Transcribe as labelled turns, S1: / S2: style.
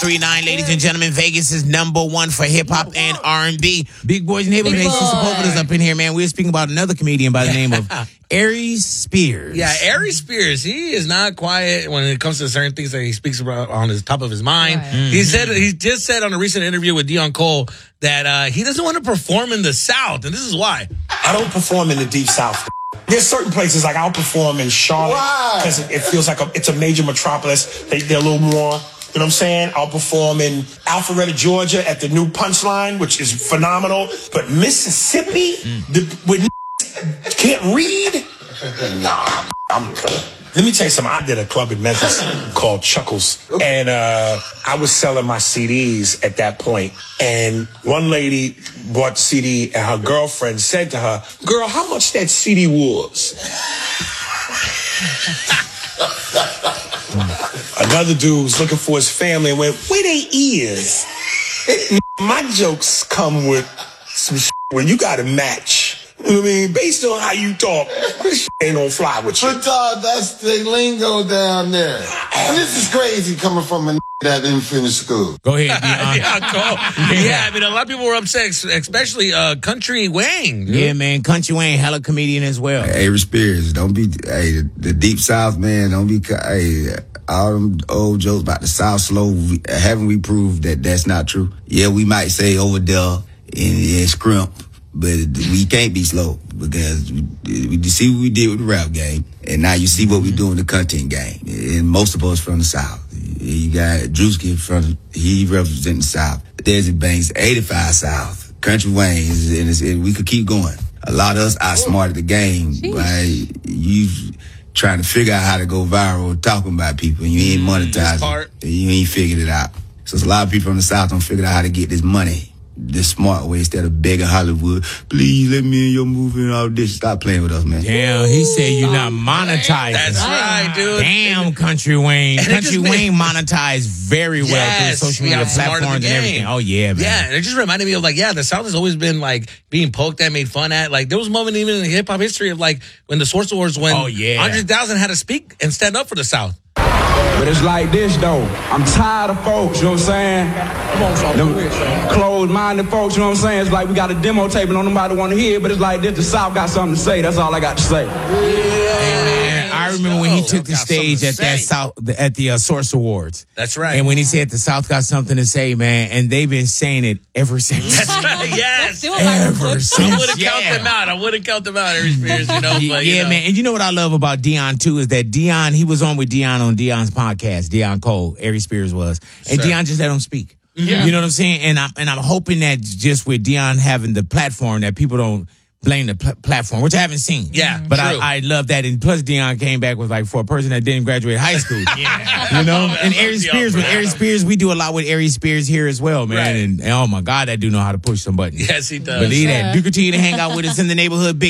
S1: 39, ladies and gentlemen, Vegas is #1 for hip hop and R&B. Big Boys Neighborhood, Sister Popota's up in here, man. We're speaking about another comedian by the name of Aries Spears.
S2: Yeah, Aries Spears. He is not quiet when it comes to certain things that he speaks about on the top of his mind. Right. He just said on a recent interview with Deon Cole that he doesn't want to perform in the South, and this is why.
S3: I don't perform in the Deep South. There's certain places like I'll perform in Charlotte because it feels like it's a major metropolis. They're a little more. You know what I'm saying? I'll perform in Alpharetta, Georgia at the new Punchline, which is phenomenal. But Mississippi, with can't read? Nah, let me tell you something. I did a club in Memphis called Chuckles. And I was selling my CDs at that point. And one lady bought the CD and her girlfriend said to her, "Girl, how much that CD was?" Another dude was looking for his family and went, "Where they is?" My jokes come with some shit where you got to match. You know what I mean? Based on how you talk, this ain't gonna fly with you.
S4: But that's the lingo down there. And this is crazy coming from a that didn't finish school.
S1: Go ahead, Deon.
S2: Yeah, I mean, a lot of people were upset, especially Country Wayne. Dude.
S1: Yeah, man, Country Wayne, hella comedian as well.
S5: Aries Spears, don't be, the Deep South, man, don't be, all them old jokes about the South slow, haven't we proved that that's not true? Yeah, we might say over there in Scrimp, but we can't be slow because we see what we did with the rap game, and now you see what we do in the content game. And most of us from the South. You got Drewski he represents the South. Desi Banks, 85 South. Country Wayne, and we could keep going. A lot of us outsmarted the game. Right? You trying to figure out how to go viral talking about people, and you ain't monetizing. You ain't figured it out. So a lot of people from the South don't figure out how to get this money the smart way instead of begging Hollywood, "Please let me in your movie and all this." Stop playing with us, man.
S1: Damn, he said you're not monetizing.
S2: That's right, dude.
S1: Damn, Country Wayne. Country Wayne monetized very well through social media platforms and everything. Oh, yeah, man.
S2: Yeah, and it just reminded me of, the South has always been, being poked at, made fun at. There was a moment even in hip-hop history of, when the Source Awards, when Andre 3000 had to speak and stand up for the South.
S6: But it's like this, though. I'm tired of folks, you know what I'm saying? Closed-minded folks, you know what I'm saying? It's like we got a demo tape and nobody want to hear it, but it's like this, the South got something to say. That's all I got to say.
S1: Man, I remember when he took the stage at the Source Awards.
S2: That's right.
S1: And when he said the South got something to say, man, and they've been saying it ever since.
S2: That's right, yes.
S1: Ever since.
S2: I wouldn't count them out, Aries Spears,
S1: man. And you know what I love about Deon, too, is that Deon, he was on with Deon on Deon's podcast, Deon Cole, Aries Spears was. And Deon just let him speak. Yeah. You know what I'm saying? And I'm hoping that just with Deon having the platform that people don't blame the platform, which I haven't seen.
S2: Yeah,
S1: but I love that. And plus, Deon came back with for a person that didn't graduate high school. You know. And Aries Spears, with Aries Spears, we do a lot with Aries Spears here as well, man. Right. And oh my God, that dude know how to push some buttons.
S2: Yes, he does.
S1: Believe that. Do continue to hang out with us in the neighborhood. Big